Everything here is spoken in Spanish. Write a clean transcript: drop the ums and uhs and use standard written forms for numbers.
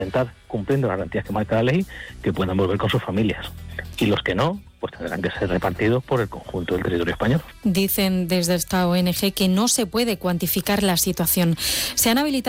intentar, cumpliendo las garantías que marca la ley, que puedan volver con sus familias. Y los que no, pues tendrán que ser repartidos por el conjunto del territorio español. Dicen desde esta ONG que no se puede cuantificar la situación. Se han habilitado